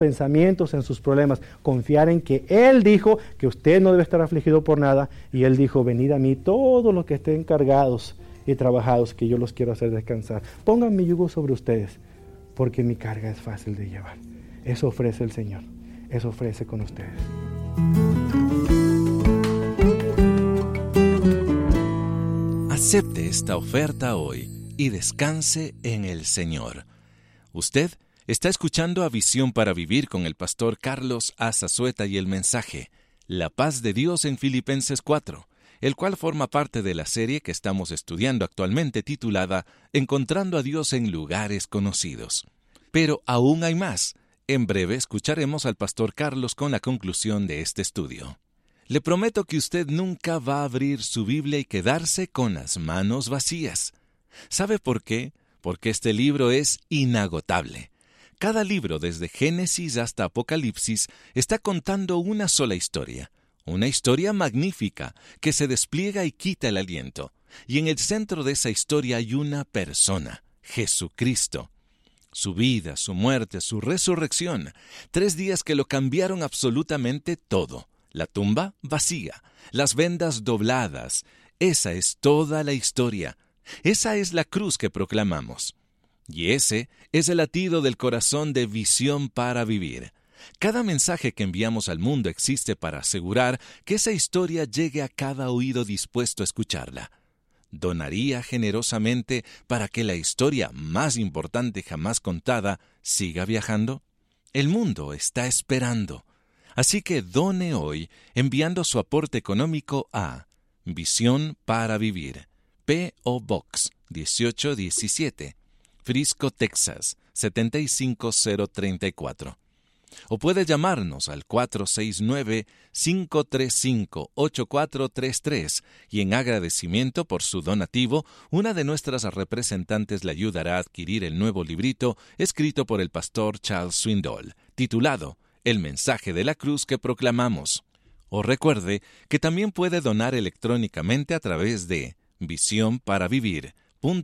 pensamientos, en sus problemas, confiar en que Él dijo que usted no debe estar afligido por nada, y Él dijo, venid a mí todos los que estén cargados y trabajados, que yo los quiero hacer descansar. Pongan mi yugo sobre ustedes, porque mi carga es fácil de llevar. Eso ofrece el Señor, eso ofrece con ustedes. Acepte esta oferta hoy y descanse en el Señor. Usted está escuchando a Visión para Vivir con el pastor Carlos A. Zazueta y el mensaje La paz de Dios en Filipenses 4, el cual forma parte de la serie que estamos estudiando actualmente titulada Encontrando a Dios en lugares conocidos. Pero aún hay más. En breve escucharemos al pastor Carlos con la conclusión de este estudio. Le prometo que usted nunca va a abrir su Biblia y quedarse con las manos vacías. ¿Sabe por qué? Porque este libro es inagotable. Cada libro, desde Génesis hasta Apocalipsis, está contando una sola historia. Una historia magnífica que se despliega y quita el aliento. Y en el centro de esa historia hay una persona, Jesucristo. Su vida, su muerte, su resurrección. 3 días que lo cambiaron absolutamente todo. La tumba vacía, las vendas dobladas. Esa es toda la historia. Esa es la cruz que proclamamos. Y ese es el latido del corazón de Visión para Vivir. Cada mensaje que enviamos al mundo existe para asegurar que esa historia llegue a cada oído dispuesto a escucharla. ¿Donaría generosamente para que la historia más importante jamás contada siga viajando? El mundo está esperando. Así que done hoy enviando su aporte económico a Visión para Vivir, P.O. Box 1817, Frisco, Texas 75034. O puede llamarnos al 469-535-8433 y en agradecimiento por su donativo, una de nuestras representantes le ayudará a adquirir el nuevo librito escrito por el pastor Charles Swindoll, titulado El mensaje de la cruz que proclamamos. O recuerde que también puede donar electrónicamente a través de visionparavivir.org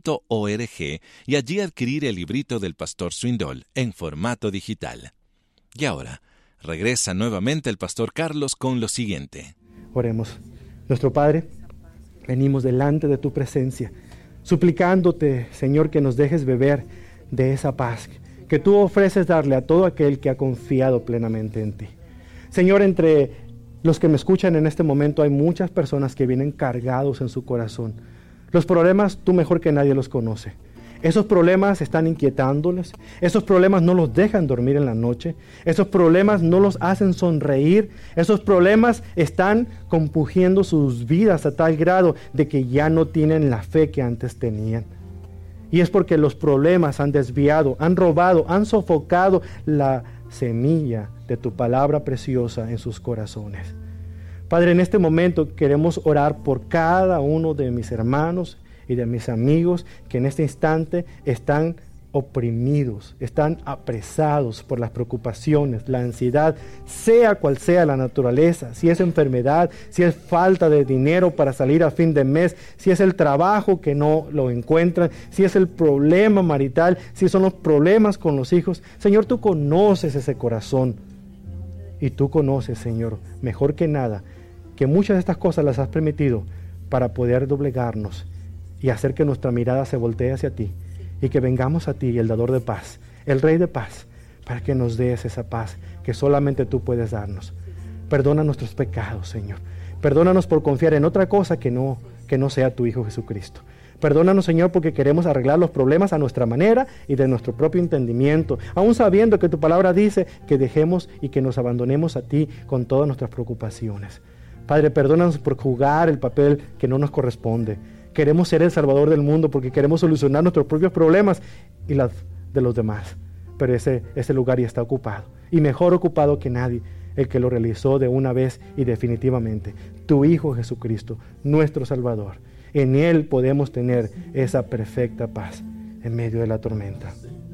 y allí adquirir el librito del pastor Swindoll en formato digital. Y ahora, regresa nuevamente el pastor Carlos con lo siguiente. Oremos. Nuestro Padre, venimos delante de tu presencia, suplicándote, Señor, que nos dejes beber de esa paz que tú ofreces darle a todo aquel que ha confiado plenamente en ti. Señor, entre los que me escuchan en este momento hay muchas personas que vienen cargados en su corazón. Los problemas tú mejor que nadie los conoces. Esos problemas están inquietándoles, esos problemas no los dejan dormir en la noche, esos problemas no los hacen sonreír, esos problemas están compungiendo sus vidas a tal grado de que ya no tienen la fe que antes tenían. Y es porque los problemas han desviado, han robado, han sofocado la semilla de tu palabra preciosa en sus corazones. Padre, en este momento queremos orar por cada uno de mis hermanos y de mis amigos que en este instante están oprimidos, están apresados por las preocupaciones, la ansiedad, sea cual sea la naturaleza, si es enfermedad, si es falta de dinero para salir a fin de mes, si es el trabajo que no lo encuentran, si es el problema marital, si son los problemas con los hijos. Señor, tú conoces ese corazón y tú conoces, Señor, mejor que nada, que muchas de estas cosas las has permitido para poder doblegarnos y hacer que nuestra mirada se voltee hacia ti y que vengamos a ti, el dador de paz, el Rey de paz, para que nos des esa paz que solamente tú puedes darnos. Perdona nuestros pecados, Señor. Perdónanos por confiar en otra cosa que no sea tu Hijo Jesucristo. Perdónanos, Señor, porque queremos arreglar los problemas a nuestra manera y de nuestro propio entendimiento, aún sabiendo que tu palabra dice que dejemos y que nos abandonemos a ti con todas nuestras preocupaciones. Padre, perdónanos por jugar el papel que no nos corresponde. Queremos ser el Salvador del mundo porque queremos solucionar nuestros propios problemas y los de los demás. Pero ese lugar ya está ocupado. Y mejor ocupado que nadie, el que lo realizó de una vez y definitivamente. Tu Hijo Jesucristo, nuestro Salvador. En Él podemos tener esa perfecta paz en medio de la tormenta.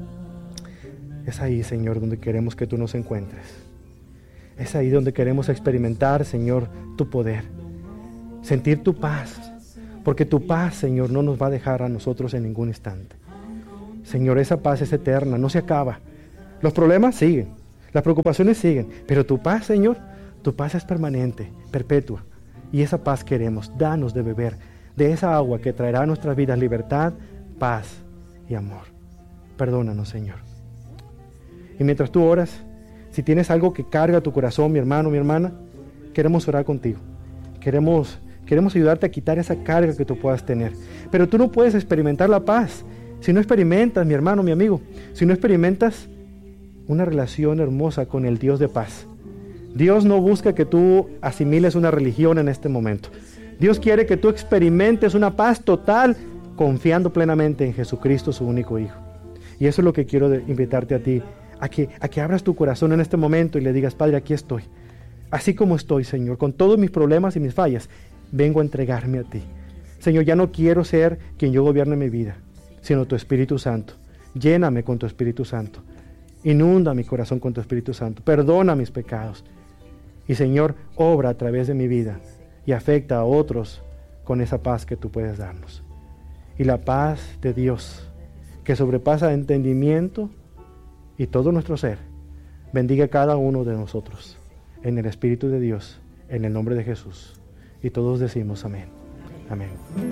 Es ahí, Señor, donde queremos que tú nos encuentres. Es ahí donde queremos experimentar, Señor, tu poder. Sentir tu paz. Porque tu paz, Señor, no nos va a dejar a nosotros en ningún instante. Señor, esa paz es eterna, no se acaba. Los problemas siguen. Las preocupaciones siguen, pero tu paz, Señor, tu paz es permanente, perpetua. Y esa paz queremos. Danos de beber de esa agua que traerá a nuestras vidas libertad, paz y amor. Perdónanos, Señor. Y mientras tú oras, si tienes algo que carga tu corazón, mi hermano, mi hermana, queremos orar contigo. Queremos ayudarte a quitar esa carga que tú puedas tener. Pero tú no puedes experimentar la paz si no experimentas, mi hermano, mi amigo, si no experimentas una relación hermosa con el Dios de paz. Dios no busca que tú asimiles una religión en este momento. Dios quiere que tú experimentes una paz total, confiando plenamente en Jesucristo, su único Hijo. Y eso es lo que quiero invitarte a ti, a que abras tu corazón en este momento y le digas: Padre, aquí estoy. Así como estoy, Señor, con todos mis problemas y mis fallas, vengo a entregarme a ti. Señor, ya no quiero ser quien yo gobierne mi vida, sino tu Espíritu Santo. Lléname con tu Espíritu Santo. Inunda mi corazón con tu Espíritu Santo. Perdona mis pecados. Y Señor, obra a través de mi vida y afecta a otros con esa paz que tú puedes darnos. Y la paz de Dios, que sobrepasa entendimiento y todo nuestro ser, bendiga a cada uno de nosotros. En el Espíritu de Dios, en el nombre de Jesús. Y todos decimos amén. Amén.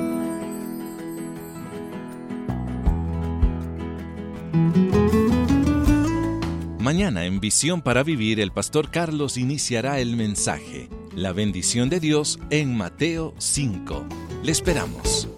Mañana en Visión para Vivir, el pastor Carlos iniciará el mensaje, La bendición de Dios en Mateo 5. Le esperamos.